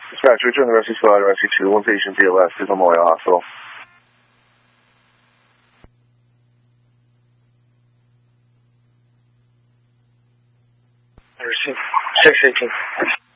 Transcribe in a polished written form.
Dispatch, return the rescue squad, rescue 2, 1 patient, DLS to Memorial Hospital. Receive 618.